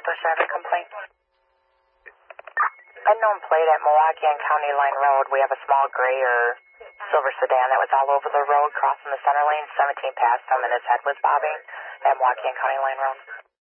Northwest traffic complaint. Unknown plate at Milwaukee and County Line Road. We have a small gray or silver sedan that was all over the road crossing the center lane, 17 past him, and his head was bobbing at Milwaukee and County Line Road.